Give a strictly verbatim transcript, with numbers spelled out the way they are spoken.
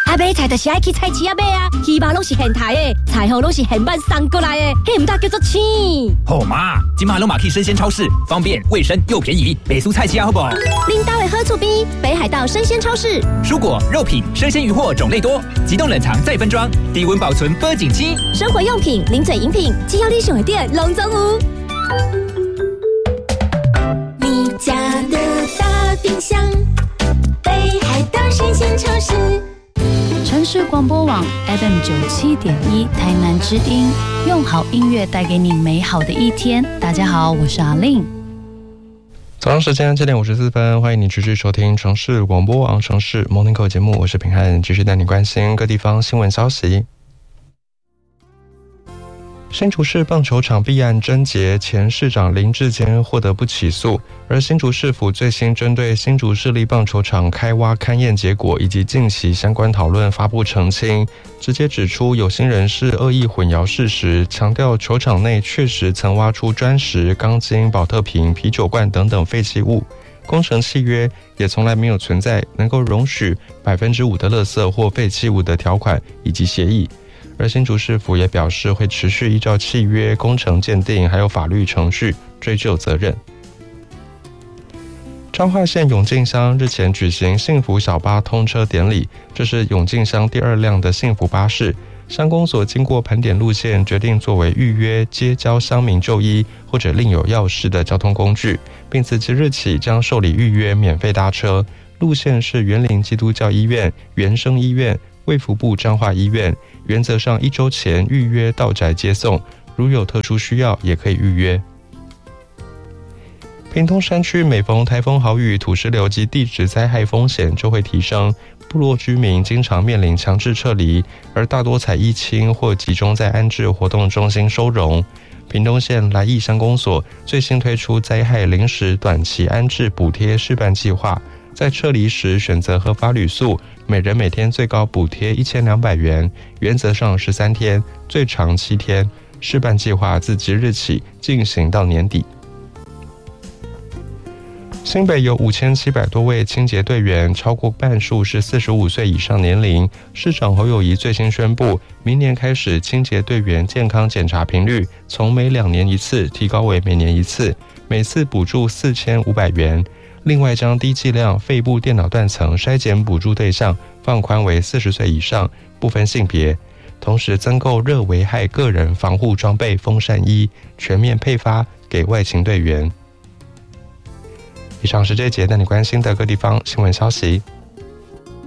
啊买菜就是爱去菜市啊买啊，鱼肉拢是现台的，菜货拢是现办送过来的，迄唔大叫做青。 好嘛，今嘛拢嘛去生鲜超市，方便、卫生又便宜，北苏菜市啊好不好？ 恁兜的好厝边，北海道生鲜超市， 蔬果、肉品、生鲜鱼货种类多，急冻冷藏再分装，低温保存保景期。 生活用品、零嘴饮品，只要你想的店，拢总有。你家的大冰箱，北海道生鲜超市。 城市广播网 F M 九七点一台南之音，用好音乐带给你美好的一天。大家好，我是阿令。 早上时间七点五十四分，欢迎你继续收听城市广播网城市 Morning Call 节目，我是平汉，继续带你关心各地方新闻消息。新竹市棒球场弊案侦结，前市长林志坚获得不起诉，而新竹市府最新针对新竹市立棒球场开挖勘验结果以及近期相关讨论发布澄清，直接指出有心人士恶意混淆事实，强调球场内确实曾挖出砖石、钢筋、保特瓶、啤酒罐等等废弃物，工程契约也从来没有存在能够容许 百分之五 的垃圾或废弃物的条款以及协议。而新竹市府也表示会持续依照契约、工程鉴定还有法律程序追究责任。彰化县永靖乡日前举行幸福小巴通车典礼，这是永靖乡第二辆的幸福巴士。乡公所经过盘点路线，决定作为预约接交乡民就医或者另有要事的交通工具，并自即日起将受理预约免费搭车。路线是园林基督教医院、原生医院、卫福部彰化医院，原则上一周前预约到宅接送，如有特殊需要也可以预约。屏东山区每逢台风豪雨、土石流及地质灾害风险就会提升，部落居民经常面临强制撤离，而大多采疫清或集中在安置活动中心收容。屏东县来义乡公所最新推出灾害临时短期安置补贴示范计划，在撤离时选择合法旅宿，每人每天最高补贴一千两百元，原则上十三天，最长七天。示范计划自即日起进行到年底。新北有五千七百多位清洁队员，超过半数是四十五岁以上年龄。市长侯友宜最新宣布，明年开始清洁队员健康检查频率从每两年一次提高为每年一次，每次补助四千五百元。另外将低剂量肺部电脑断层筛检补助对象放宽为四十岁以上，不分性别，同时增购热危害个人防护装备风扇衣，全面配发给外勤队员。以上是这一节带你关心的各地方新闻消息。